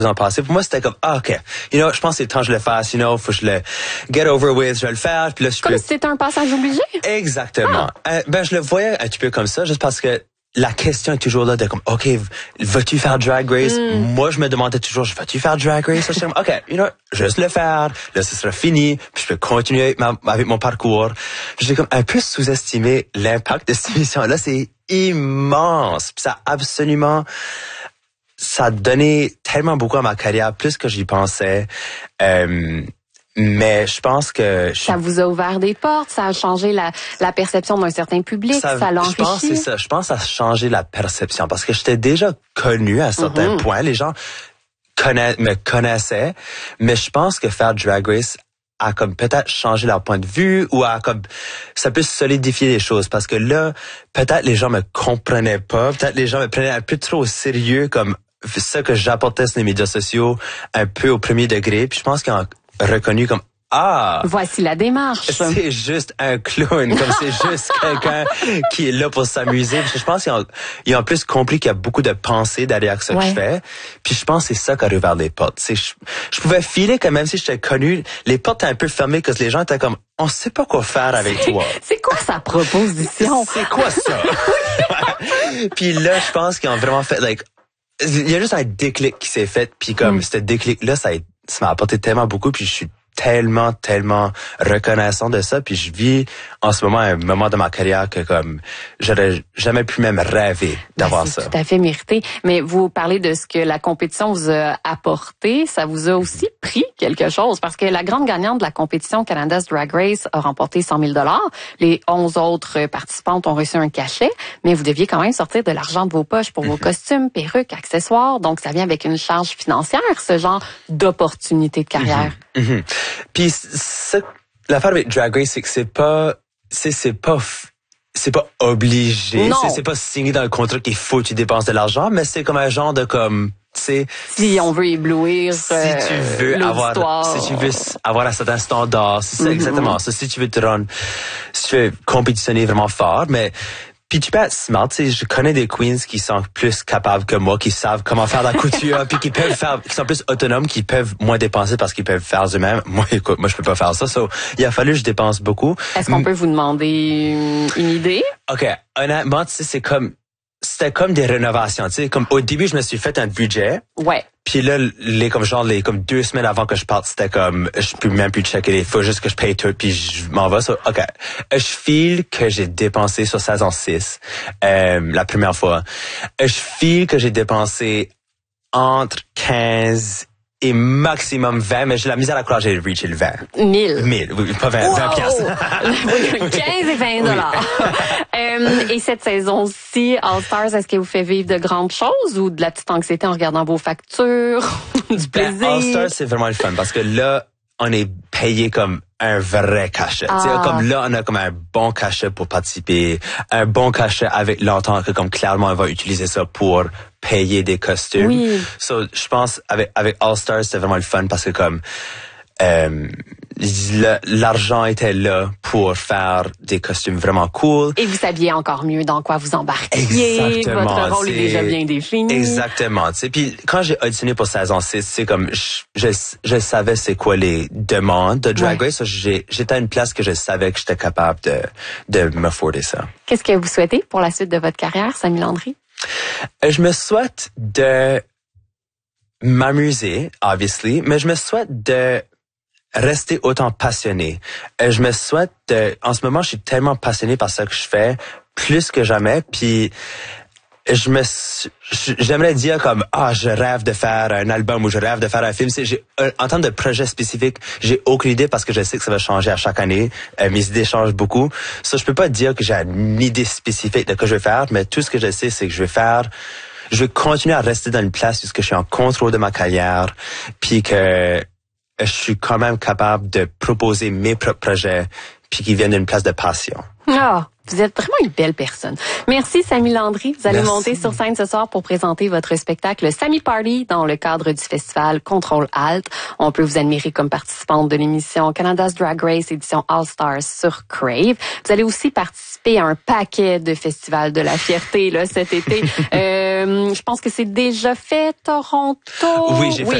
ans passés. Pour moi, c'était comme, OK, je pense que c'est le temps que je le fasse, faut que je le get over with, je vais le faire. Puis là, comme si c'était un passage obligé? Exactement. Je le voyais un petit peu comme ça, juste parce que la question est toujours là de comme, OK, vas-tu faire Drag Race? Moi, je me demandais toujours, vas-tu faire Drag Race? Je suis comme, OK, juste le faire. Là, ce sera fini. Puis je peux continuer avec mon parcours. J'ai comme un peu sous-estimé l'impact de cette émission-là. C'est immense. Puis ça a donné tellement beaucoup à ma carrière, plus que j'y pensais. Mais je pense que... Ça vous a ouvert des portes, ça a changé la perception d'un certain public, ça l'a enrichi. Je pense que c'est ça. Je pense que ça a changé la perception parce que j'étais déjà connu à certains points. Les gens me connaissaient, mais je pense que faire Drag Race a comme peut-être changé leur point de vue ou ça peut solidifier les choses parce que là, peut-être les gens me comprenaient pas, peut-être les gens me prenaient un peu trop au sérieux comme ça que j'apportais sur les médias sociaux un peu au premier degré. Puis je pense qu'ils ont reconnu comme voici la démarche. C'est juste un clown, comme c'est juste quelqu'un qui est là pour s'amuser. Je pense qu'ils ont plus compris qu'il y a beaucoup de pensées derrière ce que je fais. Puis je pense que c'est ça qui a ouvert les portes. Je pouvais filer que même si j'étais connu, les portes étaient un peu fermées parce que les gens étaient comme, on sait pas quoi faire avec toi. C'est quoi sa proposition? C'est quoi ça? Puis là, je pense qu'ils ont vraiment fait, il y a juste un déclic qui s'est fait. Puis comme ce déclic-là, ça m'a apporté tellement beaucoup. Puis je suis tellement reconnaissant de ça. Puis je vis en ce moment un moment de ma carrière que comme j'aurais jamais pu même rêver d'avoir ça. C'est tout à fait mérité. Mais vous parlez de ce que la compétition vous a apporté. Ça vous a aussi pris quelque chose parce que la grande gagnante de la compétition Canada's Drag Race a remporté 100 000 $. Les 11 autres participantes ont reçu un cachet, mais vous deviez quand même sortir de l'argent de vos poches pour vos costumes, perruques, accessoires. Donc, ça vient avec une charge financière, ce genre d'opportunité de carrière. Puis l'affaire avec Drag Race, c'est que c'est pas obligé. C'est pas signé dans le contrat qu'il faut que tu dépenses de l'argent, mais c'est comme un genre de comme, tu sais. Si on veut éblouir, si tu veux avoir un certain standard, c'est ça exactement. Ça, si tu veux si tu veux compétitionner vraiment fort, mais puis tu peux être smart, tu sais, je connais des queens qui sont plus capables que moi, qui savent comment faire la couture, puis qui sont plus autonomes, qui peuvent moins dépenser parce qu'ils peuvent faire eux-mêmes. Moi, écoute, je peux pas faire ça. Il a fallu que je dépense beaucoup. Est-ce qu'on peut vous demander une idée? OK. Honnêtement, tu sais, c'était comme des rénovations, tu sais, comme au début, je me suis fait un budget. Ouais. Puis là, comme 2 semaines avant que je parte, c'était comme, je peux même plus checker, il faut juste que je paye tout, puis je m'en vais. OK. Je file que j'ai dépensé sur saison 6, la première fois. Je file que j'ai dépensé entre 15 et maximum 20, mais j'ai la misère à croire que j'ai reaché le 20. 1000, oui, pas 20, 20 piastres. 15 et 20 $. Et cette saison-ci, All Stars, est-ce qu'elle vous fait vivre de grandes choses ou de la petite anxiété en regardant vos factures, du plaisir? All Stars, c'est vraiment le fun parce que là, on est payé comme un vrai cachet. Comme là, on a comme un bon cachet pour participer, un bon cachet avec l'entente que comme clairement on va utiliser ça pour payer des costumes. Oui. Je pense avec All Stars, c'est vraiment le fun parce que comme l'argent était là pour faire des costumes vraiment cool. Et vous saviez encore mieux dans quoi vous embarquiez. Exactement. Votre rôle est déjà bien défini. Exactement. Puis quand j'ai auditionné pour saison 6, c'est comme je savais c'est quoi les demandes de Drag Race. J'étais à une place que je savais que j'étais capable de m'afforder ça. Qu'est-ce que vous souhaitez pour la suite de votre carrière, Samy Landry? Je me souhaite de m'amuser, obviously, mais je me souhaite de rester autant passionné. Je me souhaite en ce moment, je suis tellement passionné par ce que je fais, plus que jamais, puis j'aimerais dire comme je rêve de faire un album ou je rêve de faire un film. En termes de projet spécifique, j'ai aucune idée parce que je sais que ça va changer à chaque année. Mes idées changent beaucoup. Je peux pas dire que j'ai une idée spécifique de ce que je vais faire, mais tout ce que je sais, c'est que je vais continuer à rester dans une place où je suis en contrôle de ma carrière, puis que je suis quand même capable de proposer mes propres projets, puis qui viennent d'une place de passion. Ah, vous êtes vraiment une belle personne. Merci, Samy Landry. Vous allez monter sur scène ce soir pour présenter votre spectacle Samy Party dans le cadre du festival Contrôle Alt. On peut vous admirer comme participante de l'émission Canada's Drag Race édition All Stars sur Crave. Vous allez aussi participer à un paquet de festivals de la fierté là cet été. Je pense que c'est déjà fait, Toronto. Oui, j'ai fait